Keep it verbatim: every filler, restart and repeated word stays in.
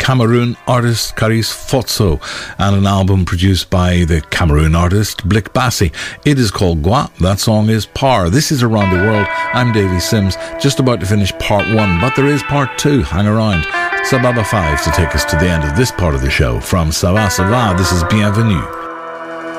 Cameroon artist Caris Fotso and an album produced by the Cameroon artist Blick Bassi. It is called Gua. That song is Par. This is Around the World. I'm Davy Sims, just about to finish part one, but there is part two. Hang around. Sababa five to take us to the end of this part of the show. From Sava Sava, this is Bienvenue.